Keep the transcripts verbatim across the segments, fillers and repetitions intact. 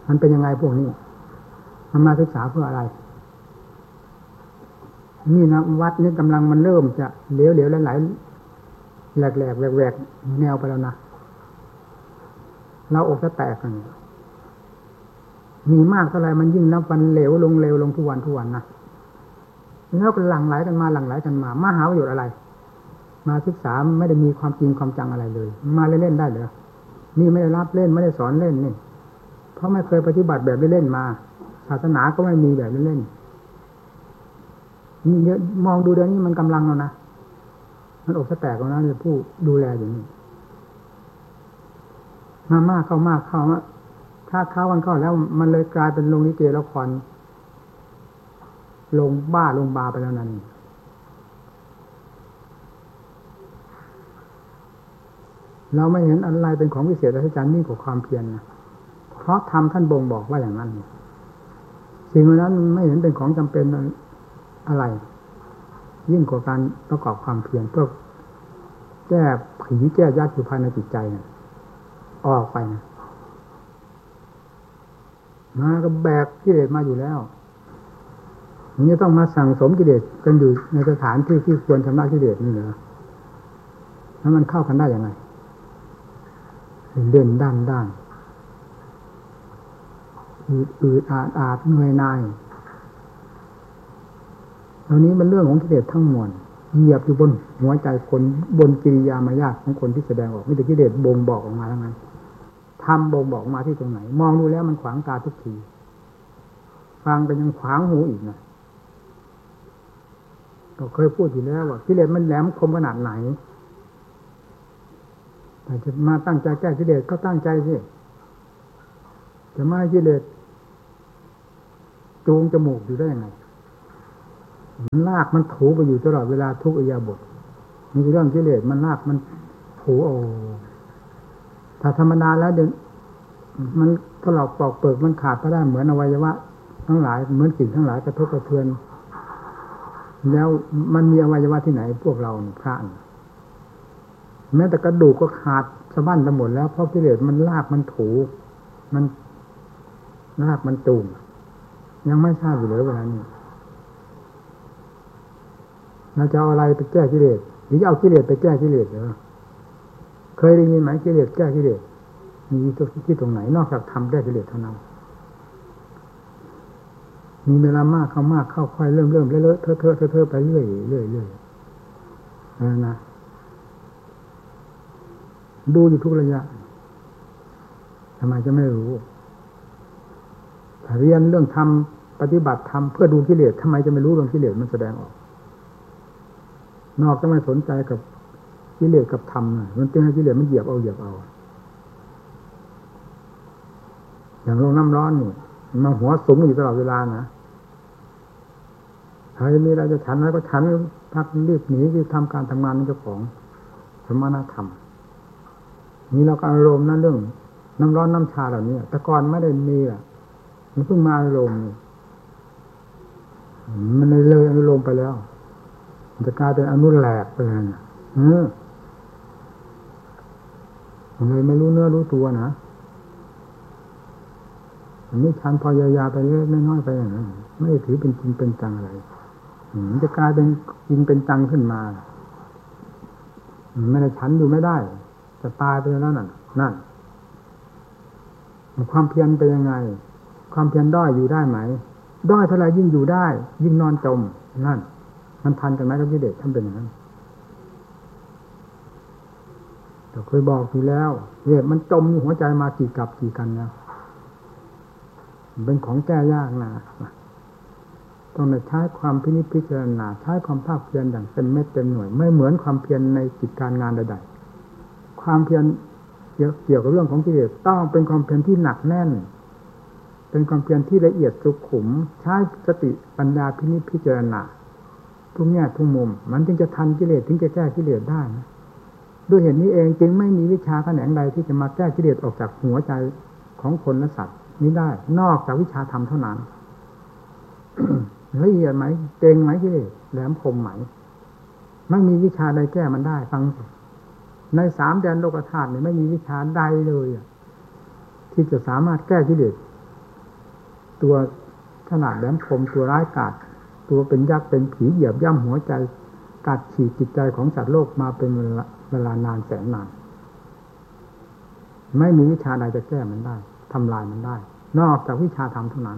มันเป็นยังไงพวกนี้มันมาศึกษาเพื่ออะไรนี่นะวัดนี้กำลังมันเริ่มจะเหลวเหลวไหลๆแหลกแหลกแหวกแหวกแนวไปแล้วนะเราอกจะแตกกันมีมากเท่าไรมันยิ่งนับวันเหลวลงเหลวลงทุกวันทุกวันนะแล้วก็หลั่งไหลกันมาหลั่งไหลกันมามาหาประโยชน์อะไรมาศึกษาไม่ได้มีความจริงความจังอะไรเลยมาเล่นๆได้เหรอนี่ไม่ได้รับเล่นไม่ได้สอนเล่นนี่เพราะไม่เคยปฏิบัติแบบเล่นๆมาศาสนาก็ไม่มีแบบเล่นๆนี่มองดูเดี๋ยวนี้มันกำลังแล้วนะมันอกจะแตกแล้วนะผู้ดูแลอยู่นี่มามากเข้ามากเข้าถ้าเข้ากันเข้าแล้วมันเลยกลายเป็นโรงลิเกละครลงบ้าลงบาไปแล้วนั่นเราไม่เห็นอะไรเป็นของพิเศษอัศจรรย์ยิ่งกว่าความเพียรนะเพราะธรรมท่านบ่งบอกว่าอย่างนั้นสิ่งนั้นไม่เห็นเป็นของจำเป็นอะไรยิ่งกว่าการประกอบความเพียรเพื่อแก้ผีแก้ยัดอยู่ภายในจิตใจนะออกไปนะมาก็แบกกิเลสมาอยู่แล้วมันจะต้องมาสั่งสมกิเลสกันอยู่ในสถานที่ที่ควรชำระกิเลสนี่เหรอแล้วมันเข้ากันได้ยังไงเด่นด้านด้านอืดอืดอาดอาดเหนื่อยหน่ายเหล่านี้เป็นเรื่องของกิเลสทั้งมวลเหยียบอยู่บนหัวใจคนบนกิริยามารยาทของคนที่แสดงออกมีแต่กิเลสบ่งบอกออกมาทั้งนั้นทำบ่งบอกมาที่ตรงไหนมองดูแล้วมันขวางตาทุกทีฟังไปยังขวางหูอีกนะเราเคยพูดอยู่แล้วว่ากิเลสมันแหลมคมขนาดไหนแต่จะมาตั้งใจแก้กิเลสก็ตั้งใจสิจะมากิเลสจูงจมูกอยู่ได้ยังไงมันลากมันถูไปอยู่ตลอดเวลาทุกอิริยาบถมีเรื่องกิเลสมันลากมันถูโอ้ถ้าธรรมดาแล้วเดี๋ยวมันถลอกปอกเปิกมันขาดก็ได้เหมือนอวัยวะทั้งหลายเหมือนสิ่งทั้งหลายกระทบกระเทือนแล้วมันมีอวัยวะที่ไหนพวกเราพระแม้แต่กระดูกก็ขาดสะบั้นไปหมดแล้วเพราะกิเลสมันลากมันถูมันลากมันจูงยังไม่ทราบอยู่เลยเวลานี้เราจะเอาอะไรไปแก้กิเลสหรือจะเอากิเลสไปแก้กิเลสเหรอเคยได้ยินไหมกิเลสแก้กิเลสมีที่ตรงไหนนอกจากทำแก้กิเลสเท่านั้นมีเวลามากเข้ามากเข้าค่อยเริ่มเริ่มเลอะเทอะเทอะเทอะไปเรื่อยเรื่อยเรื่อยนะนะดูอยู่ทุกระยะทำไมจะไม่รู้ถ้าเรียนเรื่องธรรมปฏิบัติธรรมเพื่อดูกิเลสทำไมจะไม่รู้เรื่องกิเลสมันแสดงออกนอกจากไม่สนใจกับกิเลสกับธรรมมันจึงให้กิเลสมันเหยียบเอาเหยียบเอาอย่างลงน้ำร้อนนี่มันหัวสุมอยู่ตลอดเวลานะใครมีอะไรจะฉันอะไรก็ฉันพักรีบหนีที่ทำการทำงานของเจ้าของสมณธรรมนี่เราก็อารมณ์นั่นเรื่องน้ำร้อนน้ำชาเหล่านี้แต่ก่อนไม่ได้มีอ่ะมันเพิ่งมาอารมณ์มันเลยอารมณ์ไปแล้วมันจะกลายเป็นอนุแหลกไปเลยนะเออมันเลยไม่รู้เนื้อรู้ตัวนะอันนี้ชันพอยายาไปเล็กน้อยไปอย่างนั้นไม่ถือเป็นจริงเป็นจังอะไรมันจะกลายเป็นจริงเป็นจังขึ้นมาไม่ได้ฉันอยู่ไม่ได้จะตายไปแล้วนั่นนั่นความเพียรเป็นยังไงความเพียรด้อยอยู่ได้ไหมด้อยเท่าไรยิ่งอยู่ได้ยิ่งนอนจมนั่นมันทันกันไหมกับกิเลสท่านเป็นอย่างนั้นเราเคยบอกทีแล้วกิเลสมันจมหัวใจมากี่กับกี่กันแล้วเป็นของแก้ยากนะต้องใช้ความพินิจพิจารณาใช้ความภาคเพียรอย่างเต็มเม็ดเต็มหน่วยไม่เหมือนความเพียรในกิจการงานใดๆความเพียรเกี่ยวกับเรื่องของกิเลสต้องเป็นความเพียรที่หนักแน่นเป็นความเพียรที่ละเอียดสุขุมใช้สติปัญญาพินิจพิจารณาทุกแง่ทุกมุมมันจึงจะทันกิเลสถึงจะแก้กิเลสได้นะด้วยเหตุนี้เองจึงไม่มีวิชาแขนงใดที่จะมาแก้กิเลสออกจากหัวใจของคนและสัตว์นี้ได้นอกจากวิชาธรรมเท่านั้น ละเอียดไหมเก่งไหมกิเลสแหลมคมไหมไม่มีวิชาใดแก้มันได้ฟังในสามแดนโลกธาตุนี่ไม่มีวิชาใดเลยที่จะสามารถแก้กิเลสตัวขนาดแหลมคมตัวร้ายกาจตัวเป็นยักษ์เป็นผีเหยียบย่ำหัวใจกัดฉีกจิตใจของสัตว์โลกมาเป็นเวลาเวลานานแสนนานไม่มีวิชาใดจะแก้มันได้ทำลายมันได้นอกจากวิชาธรรมเท่านั้น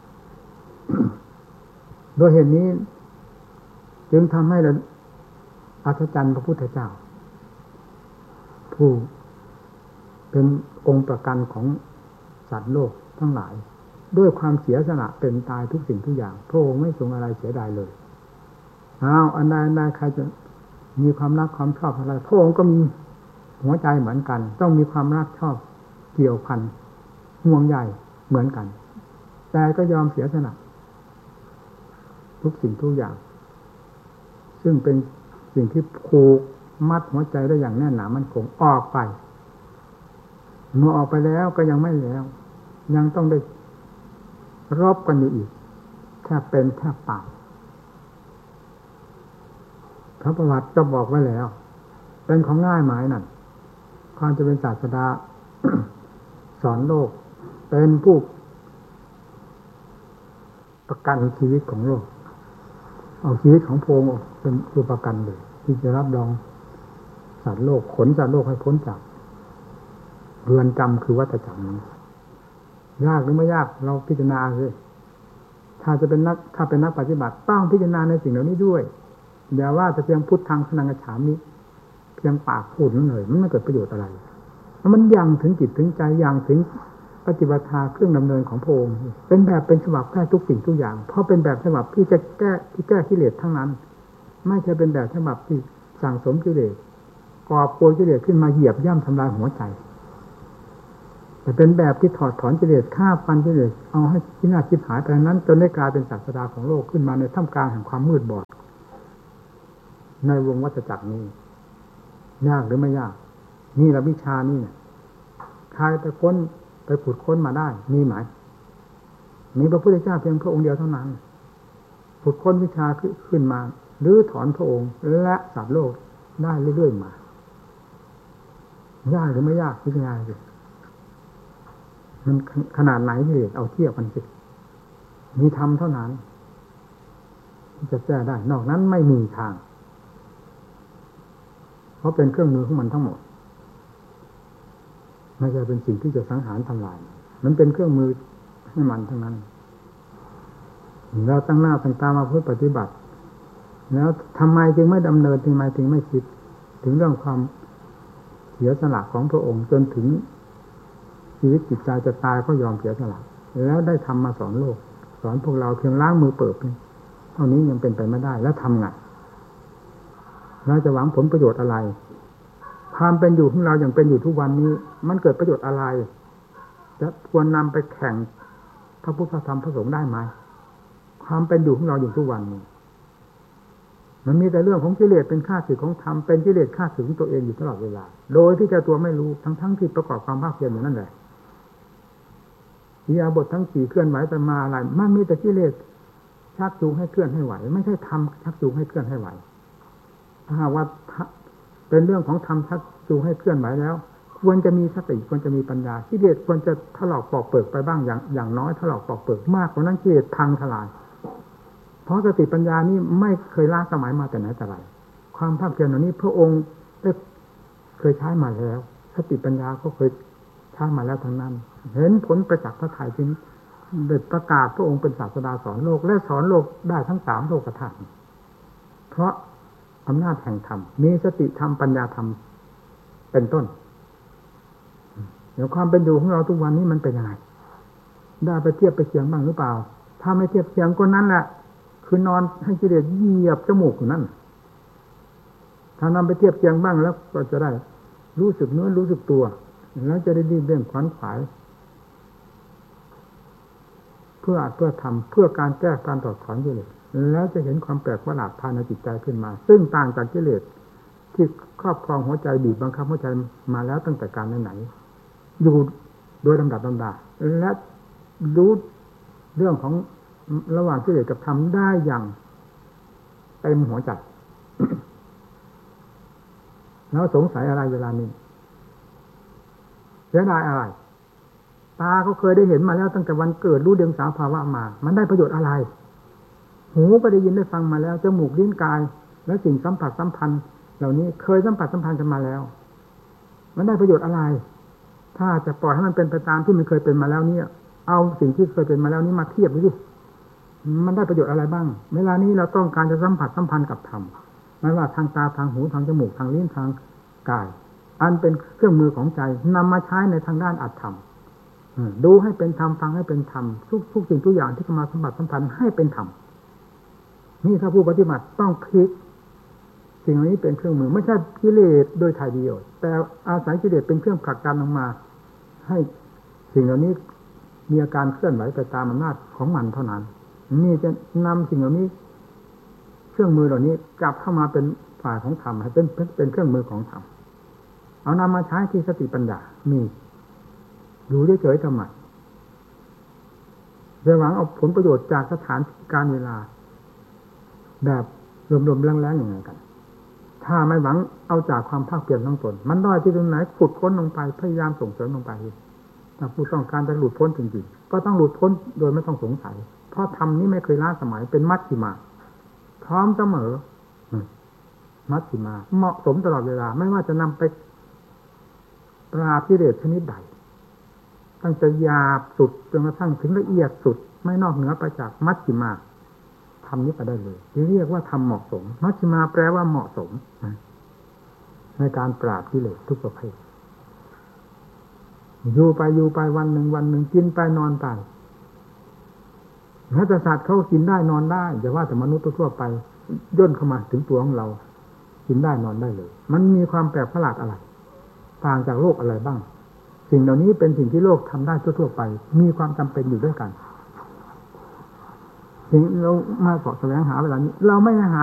โดยเหตุนี้จึงทำให้เราอัศจรรย์พระพุทธเจ้าผู้เป็นองค์ประกันของสัตว์โลกทั้งหลายด้วยความเสียสละเป็นตายทุกสิ่งทุกอย่างพระองค์ไม่ทรงอะไรเสียดายเลยอ้าวอันใดอันใดใครจะมีความรักความชอบอะไรพระองค์ก็มีหัวใจเหมือนกันต้องมีความรักชอบเกี่ยวพันห่วงใยเหมือนกันแต่ก็ยอมเสียสละทุกสิ่งทุกอย่างซึ่งเป็นสิ่งที่ผูกมัดหัวใจได้อย่างแน่นหนามันคงออกไปเมื่อออกไปแล้วก็ยังไม่แล้วยังต้องได้รบกันอยู่อีกแทบเป็นแทบตายพระประวัติก็บอกไว้แล้วเป็นของง่ายหมายนั่นความจะเป็นศาสดา สอนโลกเป็นผู้ประกันชีวิตของโลกเอาชีวิตของพระองค์เป็นตัวประกันเลยที่จะรับรองสัตว์โลกขนสัตว์โลกให้พ้นจากเรือนจำคือวัฏจักรนี้ยากหรือไม่ยากเราพิจารณาเลยถ้าจะเป็นนักถ้าเป็นนักปฏิบัติต้องพิจารณาในสิ่งเหล่านี้ด้วยอย่าว่าจะเพียงพุทธังพนังกฉามิเพียงปากพูดนั่นเลยมันไม่เกิดประโยชน์อะไรแล้วมันยังถึงจิตถึงใจยังถึงปฏิบัติธรรมเครื่องดำเนินของพระองค์เป็นแบบเป็นฉบับแก้ทุกสิ่งทุกอย่างเพราะเป็นแบบฉบับที่จะแก้ที่แก้กิเลสทั้งนั้นไม่ใช่เป็นแบบฉบับที่สั่งสมกิเลสก่อโกยกิเลสขึ้นมาเหยียบย่ำทำลายหัวใจแต่เป็นแบบที่ถอดถอนกิเลสฆ่าฟันกิเลสเอาให้พินาศชิบหายไปนั้นจนได้กลายเป็นศาสดาของโลกขึ้นมาในท่ามกลางแห่งความมืดบอดในวงวัฏจักรนี้ยากหรือไม่ยากนี่ละวิชานี่เนี่ยใครไปค้นไปขุดค้นมาได้มีไหมมีพระพุทธเจ้าเพียงพระองค์เดียวเท่านั้นขุดค้นวิชาขึ้นมาหรือถอนพระองค์และสัตว์โลกได้เรื่อยๆมายากหรือไม่ยากพิจารณาสิมันขนาดไหนเลยเอาเทียบกันสิมีธรรมเท่านั้นที่จะแก้ได้นอกนั้นไม่มีทางเพราะเป็นเครื่องมือของมันทั้งหมดไม่ใช่เป็นสิ่งที่จะสังหารทำลายมันเป็นเครื่องมือให้มันทั้งนั้นเราตั้งหน้าตั้งตามาเพื่อปฏิบัติแล้วทำไมจึงไม่ดำเนินทำไมจึงไม่คิดถึงเรื่องความเสียสละของพระองค์จนถึงชีวิตจิตใจจะตายก็ยอมเสียสละแล้วได้ทำมาสอนโลกสอนพวกเราเพียงล้างมือเปิดเท่านี้ยังเป็นไปไม่ได้แล้วทำไงเราจะหวังผลประโยชน์อะไรความเป็นอยู่ของเราอย่างเป็นอยู่ทุกวันนี้มันเกิดประโยชน์อะไรจะควรนำไปแข่งพระพุทธธรรมพระสงฆ์ได้ไหมความเป็นอยู่ของเราอยู่ทุกวันนี้มันมีแต่เรื่องของกิเลสเป็นข้าศึกของธรรมเป็นกิเลสข้าศึกของตัวเองอยู่ตลอดเวลาโดยที่เจ้าตัวไม่รู้ทั้งๆที่ประกอบความภาคเพียรอยู่นั่นแหละอิริยาบถทั้งสี่เคลื่อนไหวไปมาอะไรมันมีแต่กิเลสชักจูงให้เคลื่อนให้ไหวไม่ใช่ธรรมชักจูงให้เคลื่อนให้ไหวถ้าหากว่าเป็นเรื่องของธรรมชักจูงให้เคลื่อนไหวแล้วควรจะมีสติควรจะมีปัญญากิเลสควรจะถลอกปอกเปิกไปบ้างอย่างอย่างน้อยถลอกปอกเปิกมากกว่านั้นกิเลสพังทลายเพราะสติปัญญานี่ไม่เคยล้าสมัยมาแต่ไหนแต่ไรความภาคเพียรเหล่านี้พระองค์ได้เคยใช้มาแล้วสติปัญญาก็เคยใช้มาแล้วทั้งนั้นเห็นผลประจักษ์พระทัยจริงได้ประกาศพระองค์เป็นศาสดาสอนโลกและสอนโลกได้ทั้งสามโลกธาตุเพราะอำนาจแห่งธรรมมีสติธรรมปัญญาธรรมเป็นต้นเดี๋ยวความเป็นอยู่ของเราทุกวันนี้มันเป็นยังไงได้ไปเทียบไปเคียงบ้างหรือเปล่าถ้าไม่เทียบเคียงก็นั่นแหละคือนอนให้กิเลสเหยียบจมูกอยู่นั่นถ้านำไปเทียบเคียงบ้างแล้วก็จะได้รู้สึกเนื้อรู้สึกตัวแล้วจะได้รีบเร่งขวัญขวายเพื่อเพื่อทำเพื่อการแก้การถอดถอนกิเลสแล้วจะเห็นความแปลกประหลาดภายในจิตใจขึ้นมาซึ่งต่างจากกิเลสที่ครอบครองหัวใจบีบบังคับหัวใจมาแล้วตั้งแต่การไหนๆอยู่โดยลำดับลำดาและรู้เรื่องของระหว่างกิเลสกับธรรมได้อย่างเต็มหัวใจ แล้วสงสัยอะไรเวลานี้เสียดายอะไรตาเขาเคยได้เห็นมาแล้วตั้งแต่วันเกิดรู้เดียงสาภาวะมามันได้ประโยชน์อะไรหูก็ได้ยินได้ฟังมาแล้วจมูกลิ้นกายและสิ่งสัมผัสสัมพันธ์เหล่านี้เคยสัมผัสสัมพันธ์กันมาแล้วมันได้ประโยชน์อะไรถ้าจะปล่อยให้มันเป็นไปตามที่มันเคยเป็นมาแล้วเนี่ยเอาสิ่งที่เคยเป็นมาแล้วนี้มาเทียบดูดิมันได้ประโยชน์อะไรบ้างเวลานี้เราต้องการจะสัมผัสสัมพันธ์กับธรรมไม่ว่าทางตาทางหูทางจมูกทางลิ้นทางกายอันเป็นเครื่องมือของใจนำมาใช้ในทางด้านอัตธรรมดูให้เป็นธรรมฟังให้เป็นธรรมทุกทุกสิ่งทุกอย่างที่เข้ามาสัมผัสสัมพันธ์ให้เป็นธรรมนี่ถ้าผู้ปฏิบัติต้องพลิกสิ่งเหล่านี้เป็นเครื่องมือไม่ใช่กิเลสโดยถ่ายเดียวแต่อาศัยกิเลสเป็นเครื่องผลักดันออกมาให้สิ่งเหล่านี้มีอาการเคลื่อนไหวไปตามอำนาจของมันเท่านั้นนี่จะนำสิ่งเหล่านี้เครื่องมือเหล่านี้กลับเข้ามาเป็นฝ่ายของธรรมให้เป็นเป็นเครื่องมือของธรรมเอานำมาใช้ที่สติปัญญามีดูเฉยๆทำไมจะหวังเอาผลประโยชน์จากสถานการเวลาแบบรวมๆแรงๆอย่างไรกันถ้าไม่หวังเอาจากความภาคเพียรของตนมันด้อยที่ตรงไหนขุดค้นลงไปพยายามส่งเสริมลงไปถ้าผู้ต้องการจะหลุดพ้นจริงๆก็ต้องหลุดพ้นโดยไม่ต้องสงสัยเพราะธรรมนี้ไม่เคยล้าสมัยเป็นมัชฌิมาพร้อมเสมอมัชฌิมาเหมาะสมตลอดเวลาไม่ว่าจะนำไปปราบกิเลสชนิดใดตั้งแต่หยาบสุดจนกระทั่งถึงละเอียดสุดไม่นอกเหนือไปจากมัชฌิมาทำนี้ไปได้เลยที่เรียกว่าทำเหมาะสมมัชฌิมาแปลว่าเหมาะสมในการปราบกิเลสทุกประเภทอยู่ไปอยู่ไปวันหนึ่งวันหนึ่งกินไปนอนไปแม้แต่สัตว์เขากินได้นอนได้อย่าว่าแต่มนุษย์ทั่วไปย่นเข้ามาถึงตัวของเรากินได้นอนได้เลยมันมีความแปลกประหลาดอะไรต่างจากโลกอะไรบ้างสิ่งเหล่านี้เป็นสิ่งที่โลกทำได้ทั่วๆไปมีความจำเป็นอยู่ด้วยกันสิ่งเรามาเสาะแสวงหาเวลานี้เราไม่หา